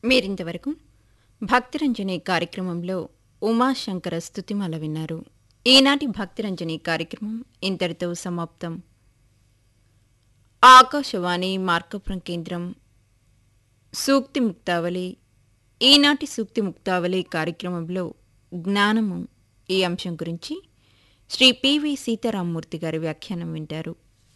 మీరింతవరకు భక్తిరంజని కార్యక్రమంలో ఉమాశంకర స్తుతిమాల విన్నారు. ఈనాటి భక్తిరంజని కార్యక్రమం ఇంతటితో సమాప్తం. ఆకాశవాణి మార్కపురం కేంద్రం సూక్తి ముక్తావళి. ఈనాటి సూక్తి ముక్తావళి కార్యక్రమంలో జ్ఞానము ఈ అంశం గురించి శ్రీ పివి సీతారామమూర్తి గారి వ్యాఖ్యానం వింటారు.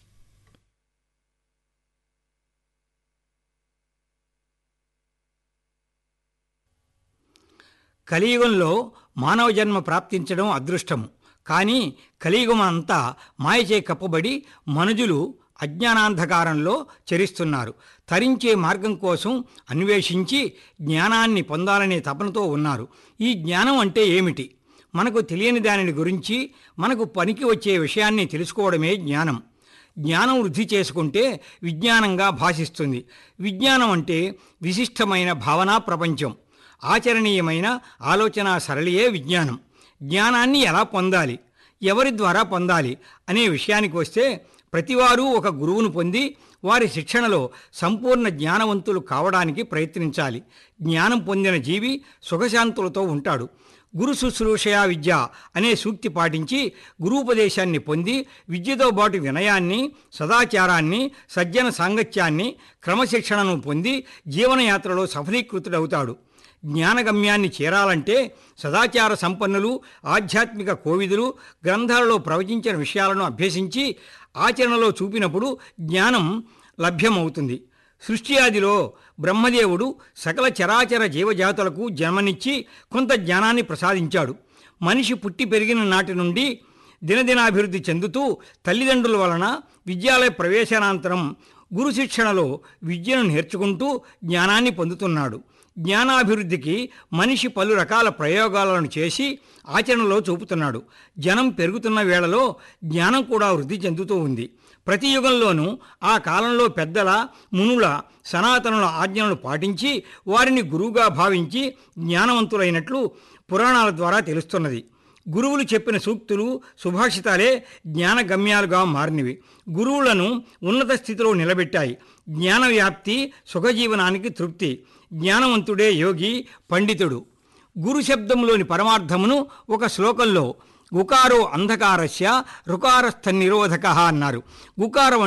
కలియుగంలో మానవ జన్మ ప్రాప్తించడం అదృష్టము. కానీ కలియుగం అంతా మాయచే కప్పబడి మనుజులు అజ్ఞానాంధకారంలో చరిస్తున్నారు. తరించే మార్గం కోసం అన్వేషించి జ్ఞానాన్ని పొందాలనే తపనతో ఉన్నారు. ఈ జ్ఞానం అంటే ఏమిటి? మనకు తెలియని దానిని గురించి మనకు పనికి వచ్చే విషయాన్ని తెలుసుకోవడమే జ్ఞానం. జ్ఞానం వృద్ధి చేసుకుంటే విజ్ఞానంగా భాషిస్తుంది. విజ్ఞానం అంటే విశిష్టమైన భావనా ప్రపంచం, ఆచరణీయమైన ఆలోచన సరళియే విజ్ఞానం. జ్ఞానాన్ని ఎలా పొందాలి, ఎవరి ద్వారా పొందాలి అనే విషయానికి వస్తే ప్రతివారు ఒక గురువును పొంది వారి శిక్షణలో సంపూర్ణ జ్ఞానవంతులు కావడానికి ప్రయత్నించాలి. జ్ఞానం పొందిన జీవి సుఖశాంతులతో ఉంటాడు. గురు శుశ్రూషయా విద్య అనే సూక్తి పాటించి గురూపదేశాన్ని పొంది విద్యతో పాటు వినయాన్ని, సదాచారాన్ని, సజ్జన సాంగత్యాన్ని, క్రమశిక్షణను పొంది జీవనయాత్రలో సఫలీకృతుడవుతాడు. జ్ఞానగమ్యాన్ని చేరాలంటే సదాచార సంపన్నులు, ఆధ్యాత్మిక కోవిదులు గ్రంథాలలో ప్రవచించిన విషయాలను అభ్యసించి ఆచరణలో చూపినప్పుడు జ్ఞానం లభ్యమవుతుంది. సృష్టి ఆదిలో బ్రహ్మదేవుడు సకల చరాచర జీవజాతులకు జన్మనిచ్చి కొంత జ్ఞానాన్ని ప్రసాదించాడు. మనిషి పుట్టి పెరిగిన నాటి నుండి దినదినాభివృద్ధి చెందుతూ తల్లిదండ్రుల వలన విద్యాలయ ప్రవేశానంతరం గురు శిక్షణలో విద్యను నేర్చుకుంటూ జ్ఞానాన్ని పొందుతున్నాడు. జ్ఞానాభివృద్ధికి మనిషి పలు రకాల ప్రయోగాలను చేసి ఆచరణలో చూపుతున్నాడు. జనం పెరుగుతున్న వేళలో జ్ఞానం కూడా వృద్ధి చెందుతూ ఉంది. ప్రతి యుగంలోనూ ఆ కాలంలో పెద్దల, మునుల, సనాతనుల ఆజ్ఞలను పాటించి వారిని గురువుగా భావించి జ్ఞానవంతులైనట్లు పురాణాల ద్వారా తెలుస్తున్నది. గురువులు చెప్పిన సూక్తులు, సుభాషితాలే జ్ఞానగమ్యాలుగా మారినవి. గురువులను ఉన్నత స్థితిలో నిలబెట్టాయి. జ్ఞాన వ్యాప్తి, సుఖజీవనానికి తృప్తి. జ్ఞానవంతుడే యోగి, పండితుడు. గురు శబ్దంలోని పరమార్థమును ఒక శ్లోకంలో గుకారో అంధకారస్య రుకారస్థ నిరోధక అన్నారు. గుకారం